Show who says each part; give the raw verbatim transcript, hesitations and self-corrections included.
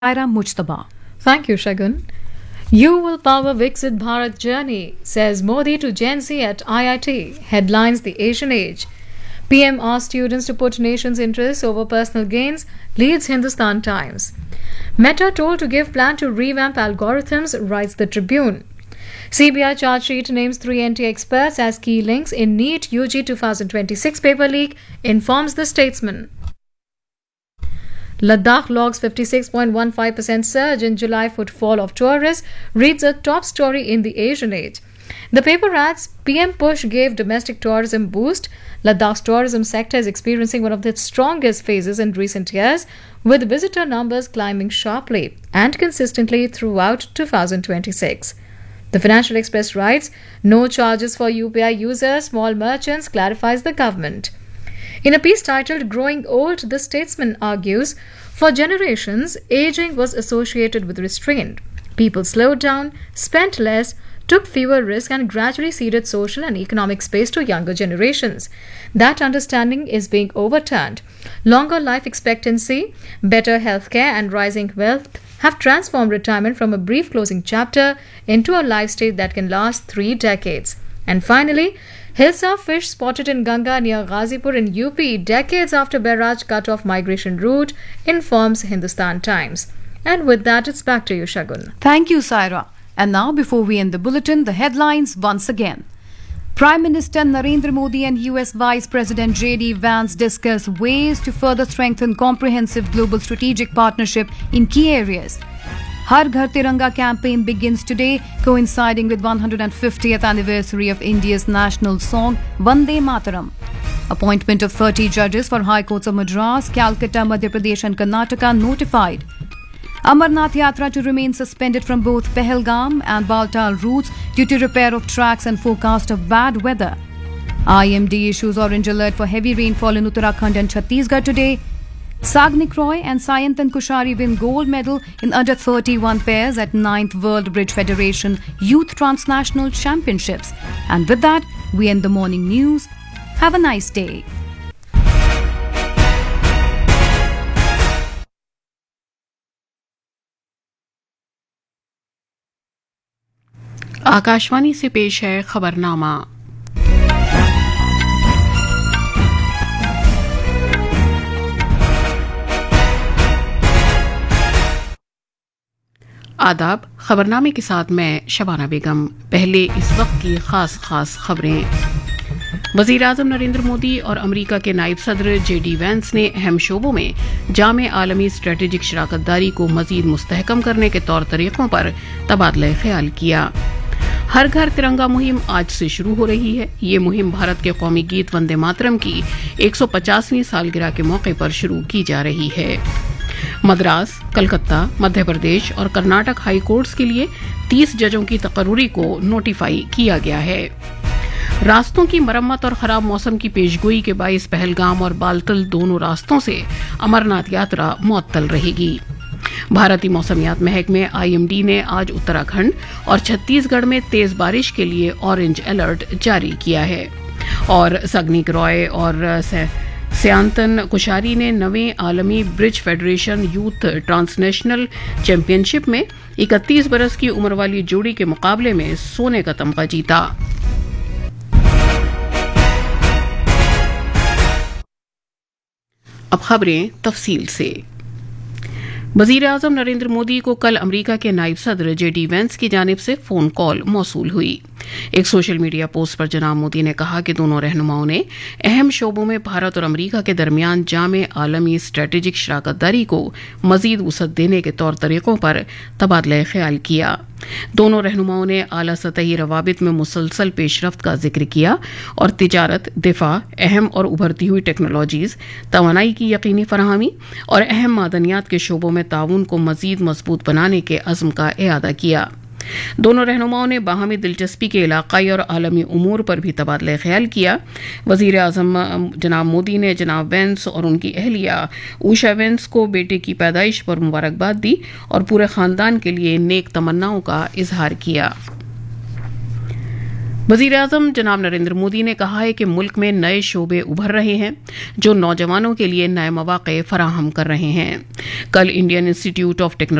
Speaker 1: Saira Mujtaba.
Speaker 2: Thank you, Shagun. You will power Viksit Bharat journey, says Modi to Gen Z at I I T. Headlines The Asian Age. P M asks students to put nation's interests over personal gains, leads Hindustan Times. Meta told to give plan to revamp algorithms, writes the Tribune. C B I charge sheet names three N T experts as key links in NEET U G twenty twenty-six paper leak, informs the Statesman. Ladakh logs fifty-six point one five percent surge in July footfall of tourists, reads a top story in the Asian Age. The paper adds, P M push gave domestic tourism boost. Ladakh's tourism sector is experiencing one of its strongest phases in recent years, with visitor numbers climbing sharply and consistently throughout two thousand twenty-six. The Financial Express writes, no charges for U P I users, small merchants, clarifies the government. In a piece titled Growing Old, the Statesman argues, for generations, aging was associated with restraint. People slowed down, spent less, took fewer risks, and gradually ceded social and economic space to younger generations. That understanding is being overturned. Longer life expectancy, better healthcare, and rising wealth have transformed retirement from a brief closing chapter into a life stage that can last three decades. And finally, Hilsa fish spotted in Ganga near Ghazipur in U P decades after barrage cut off migration route, informs Hindustan Times. And with that, it's back to you, Shagun.
Speaker 1: Thank you, Saira. And now, before we end the bulletin, the headlines once again. Prime Minister Narendra Modi and U S Vice President J D Vance discuss ways to further strengthen comprehensive global strategic partnership in key areas. Har Ghar Tiranga campaign begins today, coinciding with one hundred fiftieth anniversary of India's national song Vande Mataram. Appointment of thirty judges for High Courts of Madras, Calcutta, Madhya Pradesh and Karnataka notified. Amarnath Yatra to remain suspended from both Pahalgam and Baltal routes due to repair of tracks and forecast of bad weather. I M D issues orange alert for heavy rainfall in Uttarakhand and Chhattisgarh today. Sagnik Roy and Sayantan Kushari win gold medal in under thirty-one pairs at ninth World Bridge Federation Youth Transnational Championships. And with that, we end the morning news. Have a nice day.
Speaker 3: Akashvani से पेश है खबरनामा। आदाब, खबरनामे के साथ मैं शबाना बेगम। पहले इस वक्त की खास खास खबरें। वजीर आजम नरेंद्र मोदी और अमरीका के नायब सदर जे डी वैंस ने अहम शोबों में जामे आलमी स्ट्रेटेजिक शराकतदारी को मजीद मुस्तहकम करने के तौर तरीकों पर तबादला ख्याल किया। हर घर तिरंगा मुहिम आज से शुरू हो रही है। ये मुहिम भारत के कौमी गीत वंदे मातरम की एक सौ पचासवीं सालगिरह के मौके पर शुरू की जा रही है। मद्रास, कलकत्ता, मध्य प्रदेश और कर्नाटक हाई कोर्ट्स के लिए तीस जजों की तकर्रुरी को नोटिफाई किया गया है। रास्तों की मरम्मत और खराब मौसम की पेशगोई के बाइस पहलगाम और बालतल दोनों रास्तों से अमरनाथ यात्रा मुअत्तल रहेगी। भारतीय मौसमियात महकमे आई एम डी ने आज उत्तराखंड और छत्तीसगढ़ में तेज बारिश के लिए ऑरेंज अलर्ट जारी किया है। और सगनिक रॉय और सयांतन कुशारी ने नवें आलमी bridge federation youth transnational championship में इकतीस बरस की उम्र वाली जोड़ी के मुकाबले में सोने का तमगा जीता। अब खबरें तफसील से। वजीर आजम नरेंद्र मोदी को कल अमरीका के नायब सदर जे डी वैंस की जानिब से फोन कॉल मौसूल हुई। एक सोशल मीडिया पोस्ट पर जनाब मोदी ने कहा कि दोनों रहनुमाओं ने अहम शोबों में भारत और अमरीका के दरमियान जामे आलमी स्ट्रेटेजिक शराकतदारी को मजीद वसअत देने के तौर तरीकों पर तबादला ख्याल किया। दोनों रहनुमाओं ने आला सतही रवाबित में मुसलसल पेशरफ्त का जिक्र किया और तिजारत, दिफा, अहम और उभरती हुई टेक्नोलॉजीज, तवानाई की यकीनी फराहमी और अहम मादनियात के शोबों में ताउन को मजीद मजबूत बनाने के अज़्म का इआदा किया। दोनों रहनुमाओं ने बाहमी दिलचस्पी के इलाकाई और आलमी उमूर पर भी तबादला ख्याल किया। वजीर आजम जनाब मोदी ने जनाब वैंस और उनकी अहलिया ऊषा वैंस को बेटे की पैदाइश पर मुबारकबाद दी और पूरे खानदान के लिए नेक तमन्नाओं का इजहार किया। वज़ीर-ए-आज़म जनाब नरेंद्र मोदी ने कहा है कि मुल्क में नए शोबे उभर रहे हैं जो नौजवानों के लिए नए मौके फराहम कर रहे हैं। कल इंडियन इंस्टीट्यूट ऑफ टेक्नोलॉजी